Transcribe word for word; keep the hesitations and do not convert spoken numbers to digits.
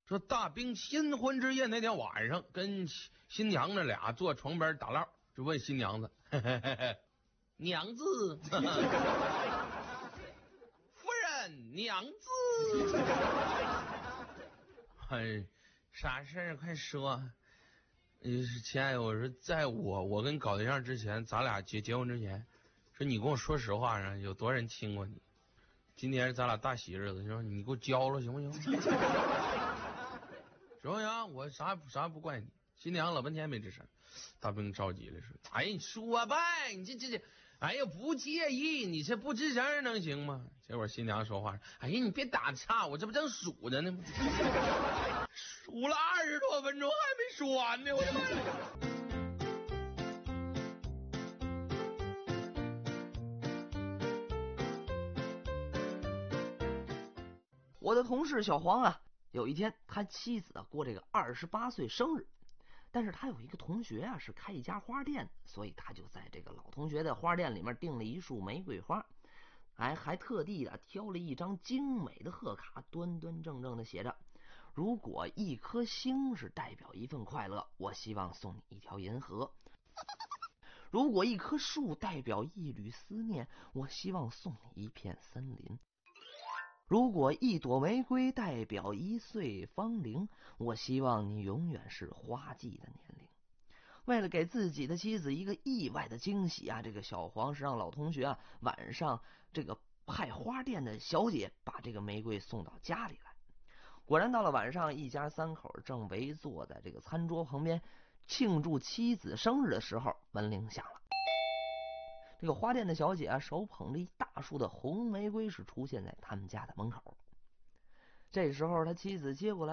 说大兵新婚之夜那天晚上，跟新娘子俩坐床边打唠，就问新娘子：“嘿嘿嘿嘿娘子，夫人，娘子，哎，啥事儿？快说。”呃，亲爱的，我说，在我我跟你搞对象之前，咱俩结结婚之前，说你跟我说实话啊，有多少人亲过你？今天是咱俩大喜日子，说你给我交了行不行？行不行？我啥啥不怪你。新娘老半天没吱声，大兵着急了，说：“哎，你说呗，你这这这，哎呀，不介意，你这不吱声能行吗？”结果新娘说话：“哎呀，你别打岔，我这不正数着呢吗？数了二十多分钟还没说完呢，我的妈呀！” 我的同事小黄啊，有一天他妻子啊过这个二十八岁生日，但是他有一个同学啊是开一家花店，所以他就在这个老同学的花店里面订了一束玫瑰花，还还特地啊挑了一张精美的贺卡，端端正正的写着：“如果一颗星是代表一份快乐，我希望送你一条银河；如果一棵树代表一缕思念，我希望送你一片森林。如果一朵玫瑰代表一岁芳龄，我希望你永远是花季的年龄。”为了给自己的妻子一个意外的惊喜啊，这个小黄是让老同学啊晚上这个派花店的小姐把这个玫瑰送到家里来。果然到了晚上，一家三口正围坐在这个餐桌旁边庆祝妻子生日的时候，门铃响了。这个花店的小姐啊，手捧着一大束的红玫瑰是出现在他们家的门口。这时候他妻子接过来